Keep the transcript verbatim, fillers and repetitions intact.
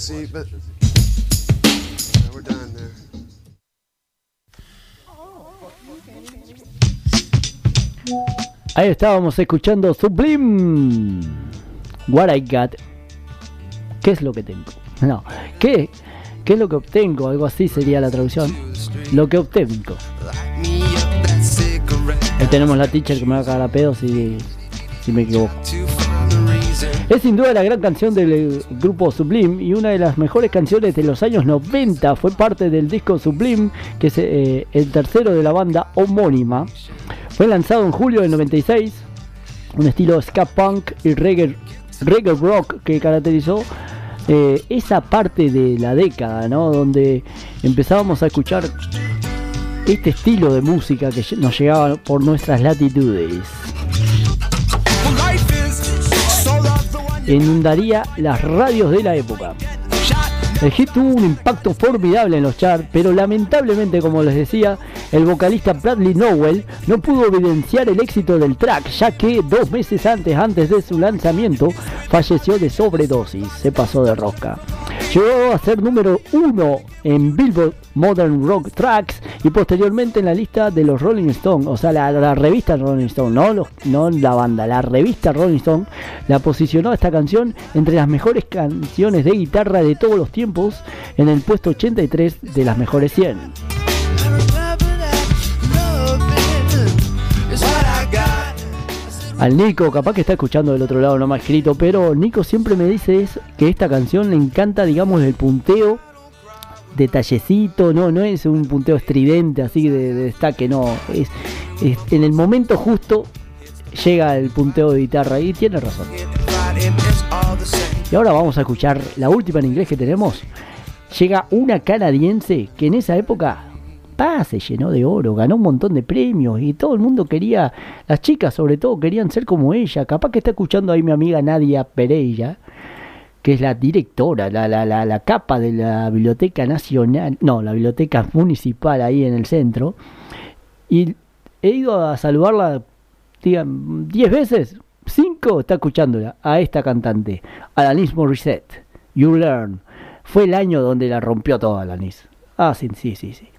See, but yeah, we're done there. Ahí estábamos escuchando Sublime. What I got. ¿Qué es lo que tengo? No, ¿qué? ¿Qué es lo que obtengo? Algo así sería la traducción. Lo que obtengo. Ahí tenemos la teacher que me va a cagar a pedo si, si me equivoco. Es sin duda la gran canción del grupo Sublime y una de las mejores canciones de los años noventa. Fue parte del disco Sublime, que es eh, el tercero de la banda homónima. Fue lanzado en julio del noventa y seis. Un estilo ska punk y reggae, reggae rock que caracterizó eh, esa parte de la década, ¿no? Donde empezábamos a escuchar este estilo de música que nos llegaba por nuestras latitudes. Inundaría las radios de la época. El hit tuvo un impacto formidable en los charts, pero lamentablemente, como les decía, el vocalista Bradley Nowell no pudo evidenciar el éxito del track, ya que dos meses antes, antes de su lanzamiento, falleció de sobredosis. Se pasó de rosca. Llegó a ser número uno en Billboard Modern Rock Tracks y posteriormente en la lista de los Rolling Stone, o sea, la, la revista Rolling Stone, no, los, no la banda, la revista Rolling Stone la posicionó esta canción entre las mejores canciones de guitarra de todos los tiempos en el puesto ochenta y tres de las mejores cien. Al Nico, capaz que está escuchando del otro lado, no me ha escrito, pero Nico siempre me dice es que esta canción le encanta, digamos, el punteo detallecito, no, no es un punteo estridente así de, de destaque, no, es, es en el momento justo llega el punteo de guitarra y tiene razón. Y ahora vamos a escuchar la última en inglés que tenemos. Llega una canadiense que en esa época pa, se llenó de oro, ganó un montón de premios y todo el mundo quería, las chicas sobre todo querían ser como ella. Capaz que está escuchando ahí mi amiga Nadia Pereira, que es la directora, la, la, la, la capa de la Biblioteca Nacional, no, la Biblioteca Municipal ahí en el centro. Y he ido a saludarla, digan, diez veces, cinco está escuchándola, a esta cantante, Alanis Morissette. You Learn. Fue el año donde la rompió toda Alanis. Ah, sí, sí, sí, sí.